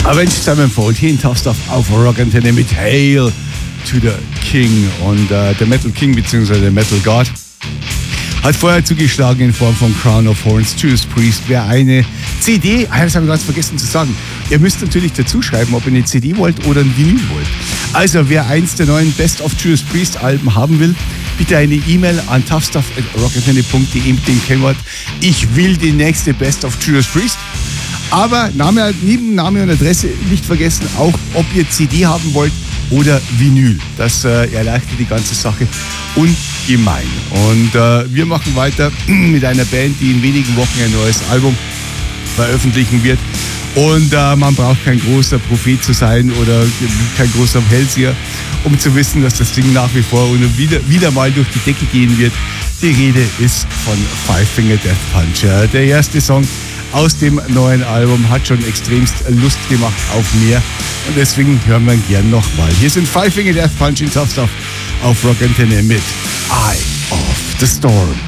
Avenged Sevenfold hier in Tough Stuff auf Rock Antenne mit Hail to the King. Und der Metal King bzw. der Metal God hat vorher zugeschlagen in Form von Crown of Thorns, Judas Priest. Wer eine CD, das habe ich ganz vergessen zu sagen, ihr müsst natürlich dazu schreiben, ob ihr eine CD wollt oder ein Vinyl wollt. Also wer eins der neuen Best of Judas Priest Alben haben will, bitte eine E-Mail an toughstuff@rockantenne.de mit dem Kennwort ich will die nächste Best of Judas Priest. Aber neben Name und Adresse nicht vergessen, auch ob ihr CD haben wollt oder Vinyl. Das erleichtert die ganze Sache ungemein. Und wir machen weiter mit einer Band, die in wenigen Wochen ein neues Album veröffentlichen wird. Und man braucht kein großer Prophet zu sein oder kein großer Hellseher, um zu wissen, dass das Ding nach wie vor wieder mal durch die Decke gehen wird. Die Rede ist von Five Finger Death Punch. Der erste Song aus dem neuen Album hat schon extremst Lust gemacht auf mehr. Und deswegen hören wir gern nochmal. Hier sind Five Finger Death Punch in Tough Stuff auf Rock Antenne mit Eye of the Storm.